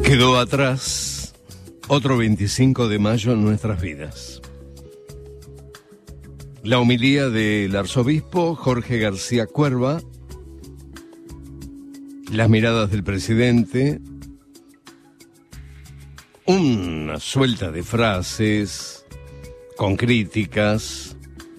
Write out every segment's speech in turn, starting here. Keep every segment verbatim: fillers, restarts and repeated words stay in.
Quedó atrás otro veinticinco de mayo en nuestras vidas. La homilía del arzobispo Jorge García Cuerva, las miradas del presidente, una suelta de frases con críticas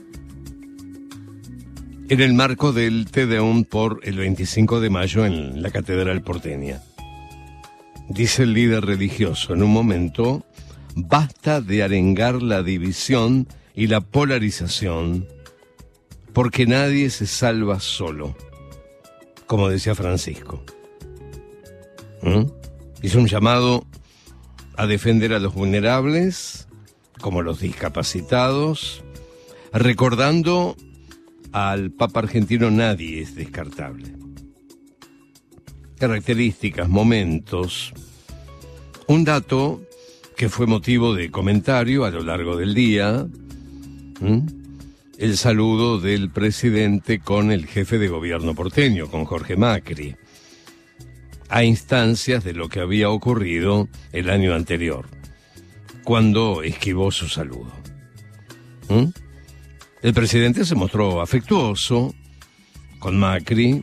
en el marco del Te Deum por el veinticinco de mayo en la Catedral porteña. Dice el líder religioso en un momento: basta de arengar la división y la polarización, porque nadie se salva solo, como decía Francisco. ¿Mm? Hizo un llamado a defender a los vulnerables, como los discapacitados, recordando al Papa argentino: nadie es descartable. Características, momentos, un dato que fue motivo de comentario a lo largo del día, ¿Mm? el saludo del presidente con el jefe de gobierno porteño, con Jorge Macri, a instancias de lo que había ocurrido el año anterior, cuando esquivó su saludo. ¿Mm? El presidente se mostró afectuoso con Macri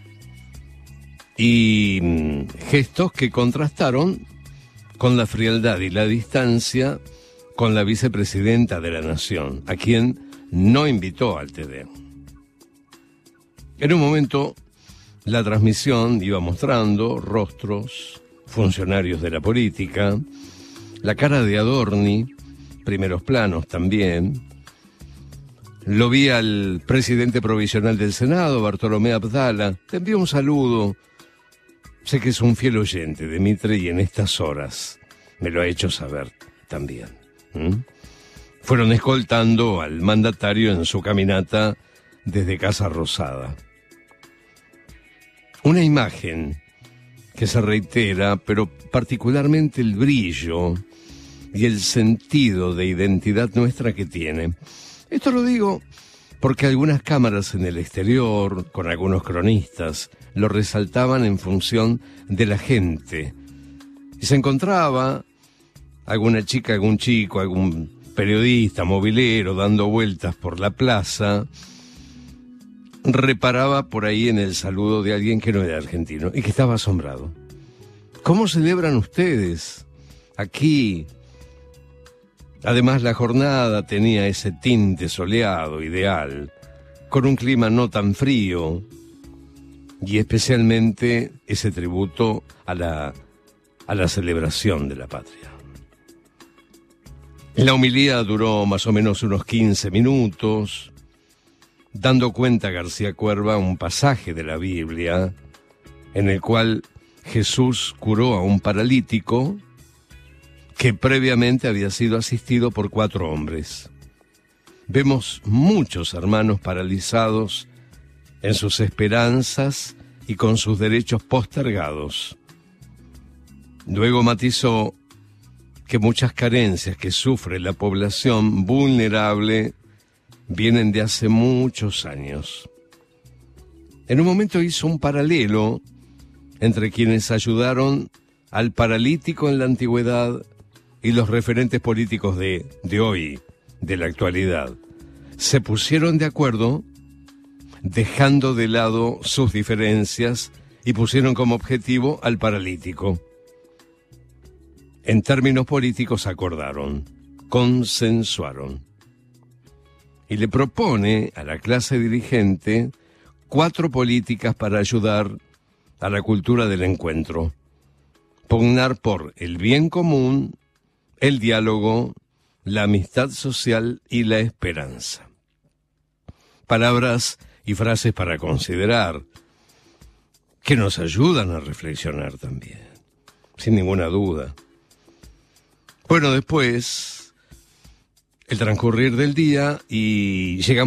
y mm, gestos que contrastaron con la frialdad y la distancia con la vicepresidenta de la Nación, a quien no invitó al Te Deum. En un momento, la transmisión iba mostrando rostros, funcionarios de la política, la cara de Adorni, primeros planos también. Lo vi al presidente provisional del Senado, Bartolomé Abdala. Te envío un saludo. Sé que es un fiel oyente de Mitre y en estas horas me lo ha hecho saber también. ¿Mm? Fueron escoltando al mandatario en su caminata desde Casa Rosada. Una imagen que se reitera, pero particularmente el brillo y el sentido de identidad nuestra que tiene. Esto lo digo porque algunas cámaras en el exterior, con algunos cronistas, lo resaltaban en función de la gente. Y se encontraba alguna chica, algún chico, algún periodista, movilero, dando vueltas por la plaza, reparaba por ahí en el saludo de alguien que no era argentino y que estaba asombrado. ¿Cómo celebran ustedes aquí? Además, la jornada tenía ese tinte soleado, ideal, con un clima no tan frío, y especialmente ese tributo a la, a la celebración de la patria. La homilía duró más o menos unos quince minutos, dando cuenta García Cuerva un pasaje de la Biblia en el cual Jesús curó a un paralítico que previamente había sido asistido por cuatro hombres. Vemos muchos hermanos paralizados en sus esperanzas y con sus derechos postergados. Luego matizó que muchas carencias que sufre la población vulnerable vienen de hace muchos años. En un momento hizo un paralelo entre quienes ayudaron al paralítico en la antigüedad y los referentes políticos de, de hoy, de la actualidad. Se pusieron de acuerdo, dejando de lado sus diferencias, y pusieron como objetivo al paralítico. En términos políticos acordaron, consensuaron. Y le propone a la clase dirigente cuatro políticas para ayudar a la cultura del encuentro. Pugnar por el bien común, el diálogo, la amistad social y la esperanza. Palabras y frases para considerar, que nos ayudan a reflexionar también, sin ninguna duda. Bueno, después, el transcurrir del día y llegamos